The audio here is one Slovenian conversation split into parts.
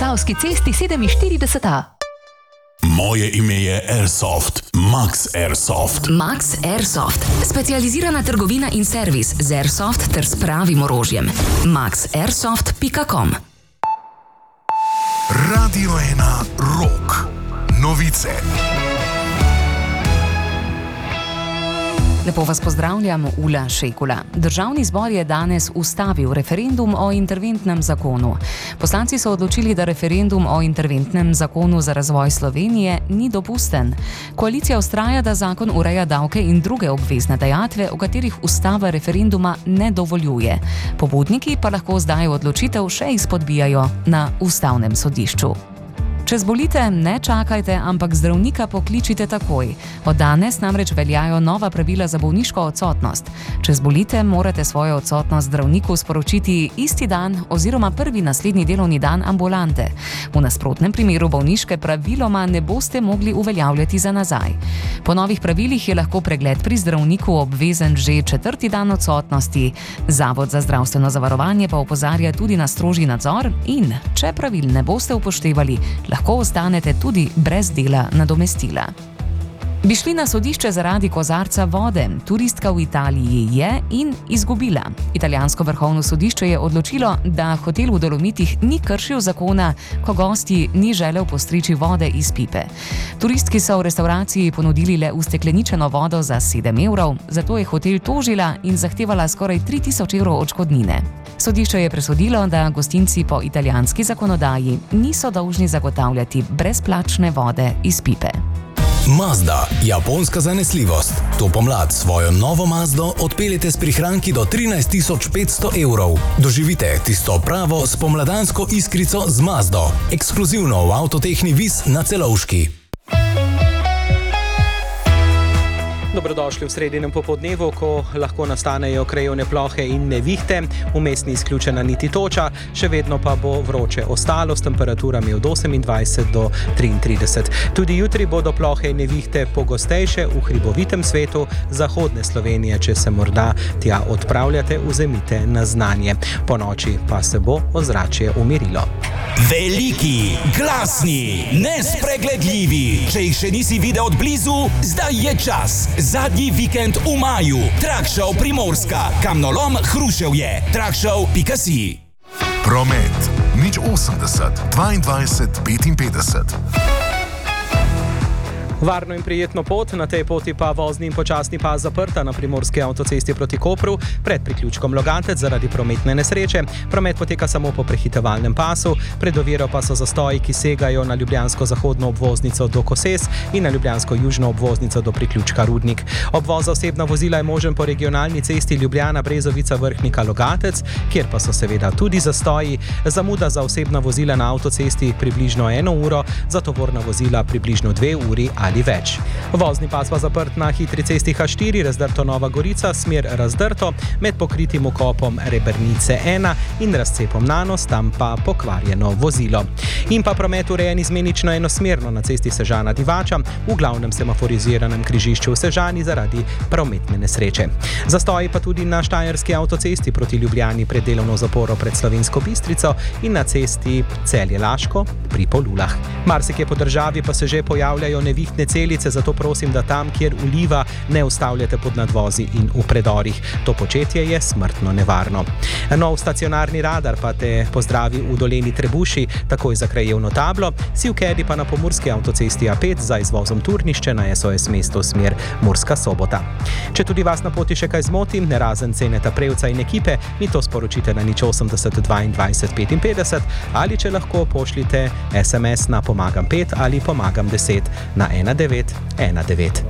Triglavski cesti 47A. Moje ime je Airsoft, Max Airsoft. Max Airsoft, specializirana trgovina in servis z Airsoft ter s pravim orožjem. maxairsoft.com. Radio 1 Rock. Novice. Lepo vas pozdravljam, Ula Šekula. Državni zbor je danes ustavil referendum o interventnem zakonu. Poslanci so odločili, da referendum o interventnem zakonu za razvoj Slovenije ni dopusten. Koalicija vztraja, da zakon ureja davke in druge obvezne dajatve, o katerih ustava referenduma ne dovoljuje. Pobudniki pa lahko zdaj odločitev še izpodbijajo na Ustavnem sodišču. Če zbolite, ne čakajte, ampak zdravnika pokličite takoj. Od danes namreč veljajo nova pravila za bolniško odsotnost. Če zbolite, morate svojo odsotnost zdravniku sporočiti isti dan oziroma prvi naslednji delovni dan ambulante. V nasprotnem primeru bolniške praviloma ne boste mogli uveljavljati za nazaj. Po novih pravilih je lahko pregled pri zdravniku obvezen že 4. dan odsotnosti. Zavod za zdravstveno zavarovanje pa opozarja tudi na strožji nadzor in, če pravil ne boste upoštevali, lahko ostanete tudi brez dela nadomestila. Bi šli na sodišče zaradi kozarca vode. Turistka v Italiji je in izgubila. Italijansko vrhovno sodišče je odločilo, da hotel v Dolomitih ni kršil zakona, ko gosti ni želel postriči vode iz pipe. Turistki so v restavraciji ponudili le ustekleničeno vodo za 7 evrov, zato je hotel tožila in zahtevala skoraj 3000 evrov odškodnine. Sodišče je presodilo, da gostinci po italijanski zakonodaji niso dolžni zagotavljati brezplačne vode iz pipe. Mazda, japonska zanesljivost. To pomlad svojo novo Mazdo odpeljete s prihranki do 13.500 evrov. Doživite tisto pravo spomladansko iskrico z Mazdo. Ekskluzivno v Avtotehni Vis na Celovški. Dobrodošli v sredinem popoldnevu, ko lahko nastanejo krajevne plohe in nevihte, vmes ni izključena niti toča, še vedno pa bo vroče ostalo s temperaturami od 28 do 33. Tudi jutri bodo plohe in nevihte pogostejše v hribovitem svetu zahodne Slovenije, če se morda tja odpravljate, vzemite na znanje. Po noči pa se bo ozračje umirilo. Veliki, glasni, nespregledljivi. Če jih še nisi videl od blizu, zdaj je čas. Zadnji vikend v maju. Trakšov Primorska, Kamnolom Hruševje. Trakšov.si. Promet. 080 22 55. Varno in prijetno pot, na tej poti pa vozni in počasni pas zaprta na primorski avtocesti proti Kopru pred priključkom Logatec zaradi prometne nesreče. Promet poteka samo po prehitevalnem pasu, pred oviro pa so zastoji, ki segajo na ljubljansko zahodno obvoznico do Koses in na ljubljansko južno obvoznico do priključka Rudnik. Obvoz za osebna vozila je možen po regionalni cesti Ljubljana Brezovica Vrhnika Logatec, kjer pa so seveda tudi zastoji. Zamuda za osebna vozila na avtocesti približno 1 uro, za tovorna vozila približno 2 uri ali več. Vozni pas pa zaprt na hitri cesti H4, Razdrto Nova Gorica, smer Razdrto, med pokritim vkopom Rebernice 1 in razcepom Nanos, tam pa pokvarjeno vozilo. In pa promet urejen izmenično enosmerno na cesti Sežana Divača, v glavnem semaforiziranem križišču v Sežani zaradi prometne nesreče. Zastoji pa tudi na štajerski avtocesti proti Ljubljani pred delovno zaporo pred Slovensko Bistrico in na cesti Celje-Laško pri Polulah. Marsikje po državi pa se že pojavljajo nevihtne celice, zato prosim, da tam, kjer uliva, ne ustavljate pod nadvozi in v predorih. To početje je smrtno nevarno. Nov stacionarni radar pa te pozdravi v dolini Trebuši, takoj za krajevno tablo, Sivkedi pa na pomurski avtocesti A5 za izvozom Turnišče na SOS mesto smer Murska Sobota. Če tudi vas na poti še kaj zmoti, nerazen Ceneta Prevca in ekipe, mi to sporočite na 080 22 55 ali če lahko pošljite SMS na pomagam 5 ali pomagam 10 na 1919.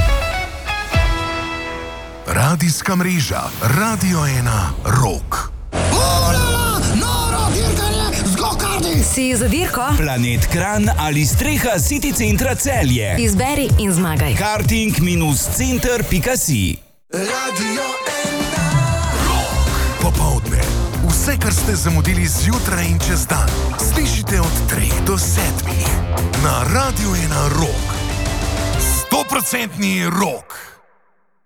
Radijska mreža Radio 1 Rock. Noro dirkanje z gokardi! Si za dirko? Planet Kranj ali streha City centra Celje. Izberi in zmagaj. Karting-center.si. Radio 1 Rock. Popoldne. Vse, kar ste zamudili zjutraj in čez dan, slišite od 3 do 7 na Radio 1 Rock. 100% rock.